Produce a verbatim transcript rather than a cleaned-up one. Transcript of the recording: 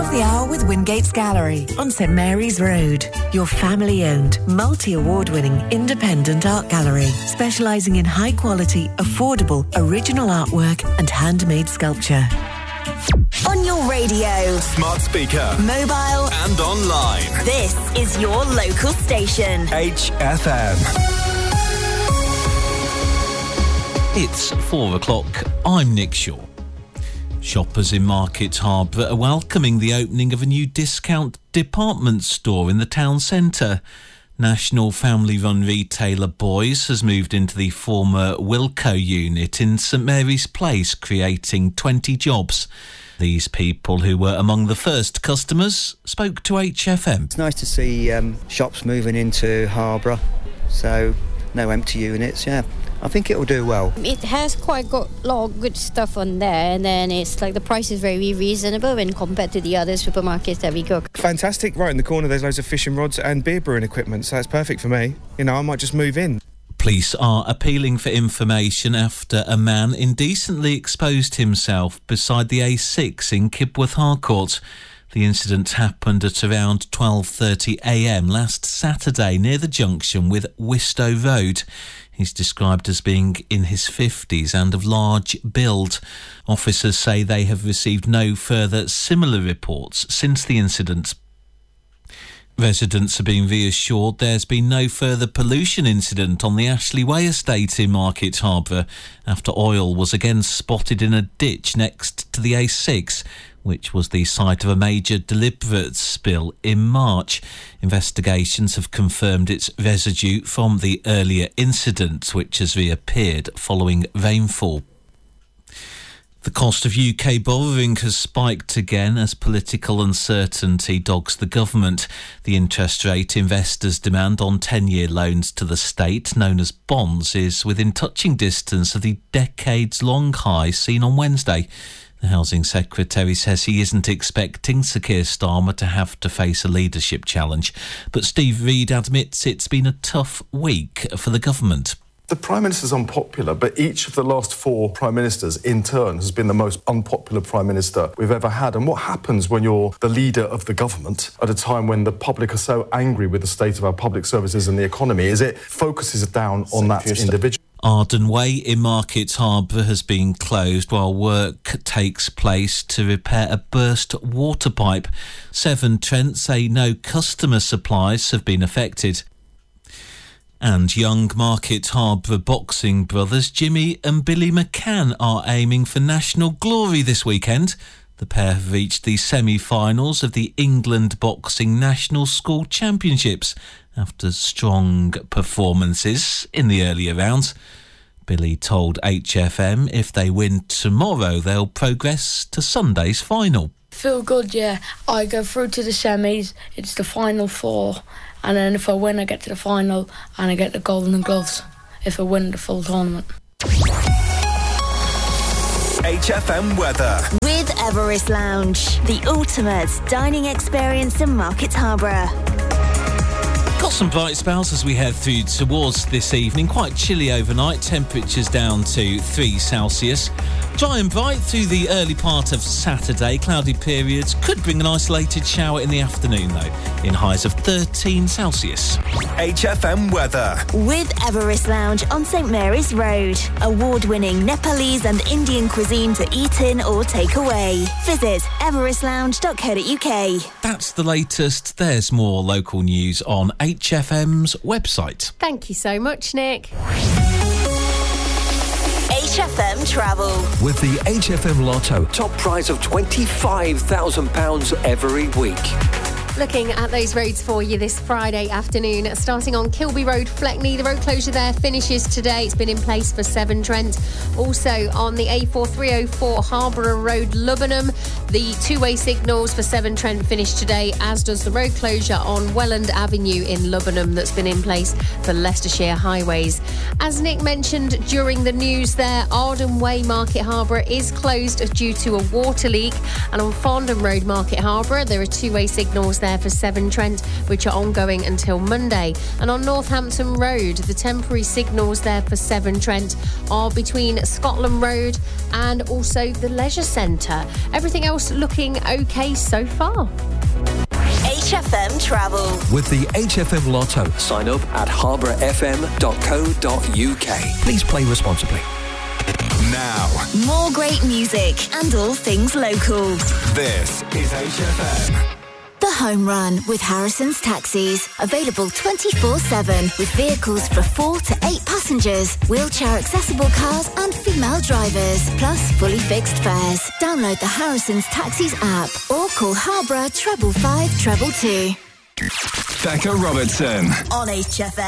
the Hour with Wingates Gallery on St Mary's Road. Your family-owned, multi-award-winning independent art gallery specialising in high-quality, affordable, original artwork and handmade sculpture. On your radio, smart speaker, mobile and online. This is your local station. H F M. It's four o'clock. I'm Nick Shaw. Shoppers in Market Harbour are welcoming the opening of a new discount department store in the town centre. National family-run retailer Boys has moved into the former Wilko unit in St Mary's Place, creating twenty jobs. These people, who were among the first customers, spoke to H F M. It's nice to see um, shops moving into Harborough, so no empty units, yeah. I think it will do well. It has quite got a lot of good stuff on there, and then it's like the price is very reasonable when compared to the other supermarkets that we go. Fantastic. Right in the corner there's loads of fishing rods and beer brewing equipment, so that's perfect for me. You know, I might just move in. Police are appealing for information after a man indecently exposed himself beside the A six in Kibworth Harcourt. The incident happened at around twelve thirty a m last Saturday near the junction with Wistow Road. He's described as being in his fifties and of large build. Officers say they have received no further similar reports since the incident. Residents are being reassured there's been no further pollution incident on the Ashley Way estate in Market Harbour after oil was again spotted in a ditch next to the A six, which was the site of a major deliberate spill in March. Investigations have confirmed it's residue from the earlier incident, which has reappeared following rainfall. The cost of U K borrowing has spiked again as political uncertainty dogs the government. The interest rate investors demand on ten-year loans to the state, known as bonds, is within touching distance of the decades-long high seen on Wednesday. The Housing Secretary says he isn't expecting Sir Keir Starmer to have to face a leadership challenge, but Steve Reid admits it's been a tough week for the government. The Prime Minister's unpopular, but each of the last four Prime Ministers in turn has been the most unpopular Prime Minister we've ever had. And what happens when you're the leader of the government at a time when the public are so angry with the state of our public services and the economy is it focuses down on that individual. Arden Way in Market Harbour has been closed while work takes place to repair a burst water pipe. Severn Trent say no customer supplies have been affected. And young Market Harbour boxing brothers Jimmy and Billy McCann are aiming for national glory this weekend. The pair have reached the semi-finals of the England Boxing National School Championships after strong performances in the earlier rounds. Billy told H F M if they win tomorrow, they'll progress to Sunday's final. Feel good, yeah. I go through to the semis, it's the final four, and then if I win, I get to the final and I get the golden gloves if I win the full tournament. H F M weather. With Everest Lounge, the ultimate dining experience in Market Harbour. Got some bright spells as we head through towards this evening. Quite chilly overnight, temperatures down to three Celsius. Dry and bright through the early part of Saturday. Cloudy periods could bring an isolated shower in the afternoon, though, in highs of thirteen Celsius. H F M weather. With Everest Lounge on St Mary's Road. Award-winning Nepalese and Indian cuisine to eat in or take away. Visit everest lounge dot co dot uk. That's the latest. There's more local news on H F M's website. Thank you so much, Nick. H F M Travel. With the H F M Lotto, top prize of twenty-five thousand pounds every week. Looking at those roads for you this Friday afternoon, starting on Kilby Road, Fleckney. The road closure there finishes today. It's been in place for Severn Trent. Also on the A four three oh four Harborough Road, Lubbenham, the two-way signals for Severn Trent finish today, as does the road closure on Welland Avenue in Lubbenham that's been in place for Leicestershire highways. As Nick mentioned during the news there, Arden Way, Market Harbour is closed due to a water leak, and on Farndon Road, Market Harbour, there are two-way signals there there for Severn Trent, which are ongoing until Monday. And on Northampton Road, the temporary signals there for Severn Trent are between Scotland Road and also the Leisure Centre. Everything else looking okay so far. H F M Travel. With the H F M Lotto. Sign up at harbour f m dot co dot u k. Please play responsibly. Now, More great music and all things local. this is H F M. The Home Run with Harrison's Taxis. Available twenty-four seven with vehicles for four to eight passengers, wheelchair accessible cars and female drivers, plus fully fixed fares. Download the Harrison's Taxis app or call Harborough treble five treble two. Becca Robertson. On H F M.